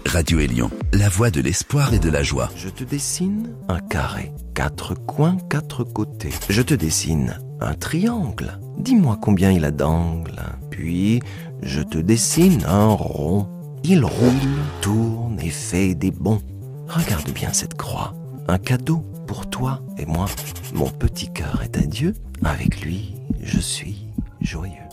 Radio Élion, la voix de l'espoir et de la joie. Je te dessine un carré, 4 coins, 4 côtés. Je te dessine un triangle, dis-moi combien il a d'angles. Puis, je te dessine un rond. Il roule, tourne et fait des bonds. Regarde bien cette croix, un cadeau pour toi et moi. Mon petit cœur est à Dieu, avec lui je suis joyeux.